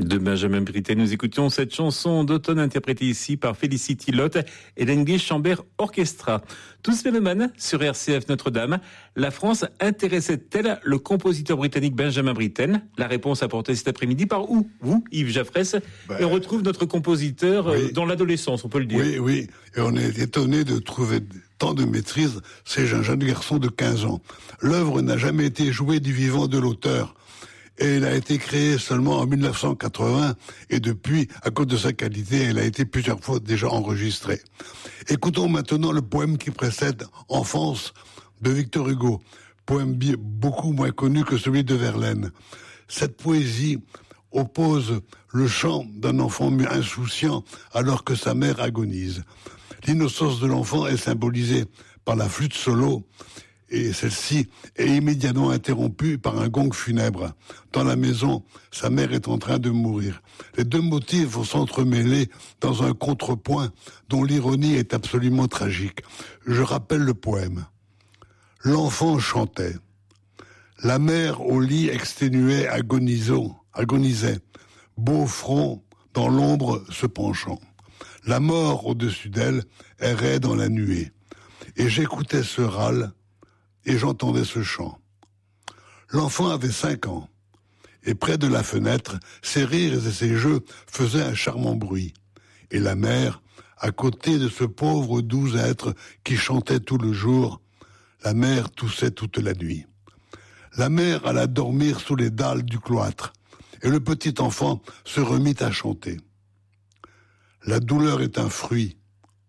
De Benjamin Britten, nous écoutions cette chanson d'automne interprétée ici par Felicity Lott et l'English Chamber Orchestra. Tous phénomènes sur RCF Notre-Dame. La France intéressait-elle le compositeur britannique Benjamin Britten? La réponse apportée cet après-midi par où? Vous, Yves Jaffresse. Et on retrouve notre compositeur dans l'adolescence, on peut le dire. Oui. Et on est étonné de trouver tant de maîtrise. C'est un jeune garçon de 15 ans. L'œuvre n'a jamais été jouée du vivant de l'auteur. Et elle a été créée seulement en 1980, et depuis, à cause de sa qualité, elle a été plusieurs fois déjà enregistrée. Écoutons maintenant le poème qui précède Enfance de Victor Hugo, poème beaucoup moins connu que celui de Verlaine. Cette poésie oppose le chant d'un enfant insouciant alors que sa mère agonise. L'innocence de l'enfant est symbolisée par la flûte solo, et celle-ci est immédiatement interrompue par un gong funèbre. Dans la maison, sa mère est en train de mourir. Les deux motifs vont s'entremêler dans un contrepoint dont l'ironie est absolument tragique. Je rappelle le poème. L'enfant chantait. La mère au lit exténuée agonisait. Beau front dans l'ombre se penchant. La mort au-dessus d'elle errait dans la nuée. Et j'écoutais ce râle et j'entendais ce chant. L'enfant avait 5 ans, et près de la fenêtre, ses rires et ses jeux faisaient un charmant bruit. Et la mère, à côté de ce pauvre doux être qui chantait tout le jour, la mère toussait toute la nuit. La mère alla dormir sous les dalles du cloître, et le petit enfant se remit à chanter. La douleur est un fruit.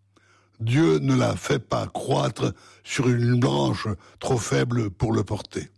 Dieu ne la fait pas croître sur une branche trop faible pour le porter.